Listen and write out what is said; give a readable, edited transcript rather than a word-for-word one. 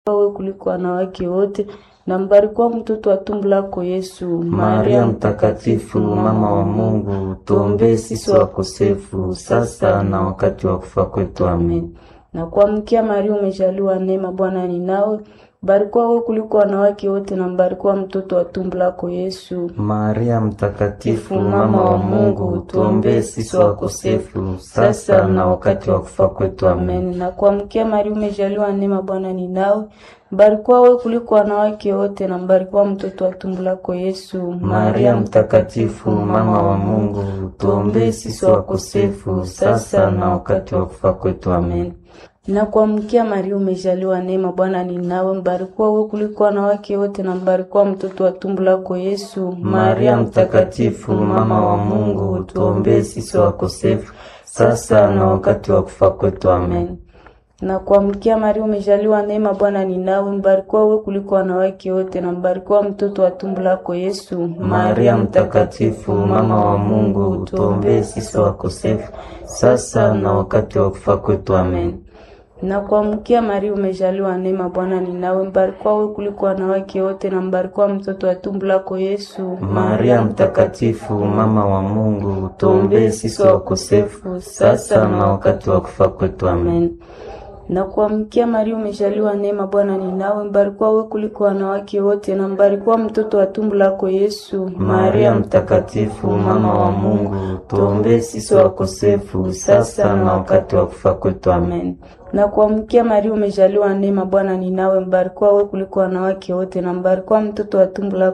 wewe kuliko wanawake wote, na mbarikiwa mtoto wa tumbo lako Yesu. Maria Mtakatifu, mama wa Mungu, tuombee sisi wakosefu, sasa na wakati wa kufa kwetu. Amen. Na kuamkia Maria, umejaliwa neema, Bwana ni nawe. Mbarikiwa wewe kuliko wanawake wote, na mbarikiwa mtoto wa tumbo lako Yesu. Maria Mtakatifu, mama wa Mungu, tuombee sisi wakosefu, sasa na wakati wa kufa kwetu. Amen. Na kuamkia Maria, umejaliwa neema, Bwana ni nawe. Mbarikiwa wewe kuliko wanawake wote, na mbarikiwa mtoto wa tumbo lako Yesu. Maria Mtakatifu, mama wa Mungu, tuombee sisi wakosefu, sasa na wakati wa kufa kwetu. Amen. Na kuamkia Maria, umejaliwa neema, Bwana ni nawe. Mbarikiwa wewe kuliko wanawake wote, na mbarikiwa mtoto wa tumbo lako Yesu. Maria Mtakatifu, mama wa Mungu, tuombee sisi wakosefu, sasa na wakati wa kufa kwetu. Amen. Na kuamkia Maria, umejaliwa neema, Bwana ni nawe. Mbarikiwa wewe kuliko wanawake wote, na mbarikiwa mtoto wa tumbo lako Yesu. Maria Mtakatifu, mama wa Mungu, tuombee sisi wakosefu, sasa na wakati wa kufa kwetu. Amen. Na kuamkia Maria, umejaliwa neema, Bwana ni nawe. Mbarikiwa wewe kuliko wanawake wote, na mbarikiwa mtoto wa tumbo lako Yesu. Maria Mtakatifu, mama wa Mungu, tuombee sisi wakosefu, sasa na wakati wa kufa kwetu. Amen. Na kuamkia Maria, umejaliwa neema, Bwana ni nawe. Mbarikiwa wewe kuliko wanawake wote, na mbarikiwa mtoto wa tumbo lako Yesu. Maria Mtakatifu, mama wa Mungu, tuombee sisi wakosefu, sasa na wakati wa kufa kwetu. Amen. Na kuamkia Maria, umejaliwa neema, Bwana ni nawe. Mbarikiwa wewe kuliko wanawake wote, na mbarikiwa mtoto wa tumbo lako